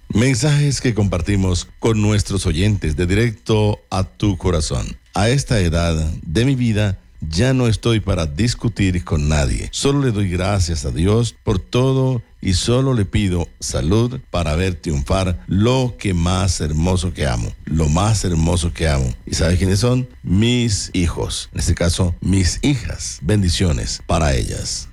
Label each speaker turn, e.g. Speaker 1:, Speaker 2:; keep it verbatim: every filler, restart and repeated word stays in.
Speaker 1: Mensajes que compartimos con nuestros oyentes de Directo a tu Corazón. A esta edad de mi vida ya no estoy para discutir con nadie. Solo le doy gracias a Dios por todo y solo le pido salud para ver triunfar lo que más hermoso que amo. Lo más hermoso que amo. ¿Y sabes quiénes son? Mis hijos. En este caso, mis hijas. Bendiciones para ellas.